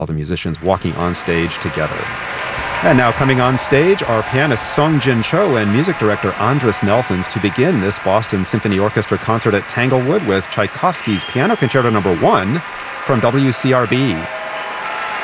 all the musicians walking on stage together. And now coming on stage are pianist Sung Jin Cho and music director Andris Nelsons to begin this Boston Symphony Orchestra concert at Tanglewood with Tchaikovsky's Piano Concerto No. 1 from WCRB.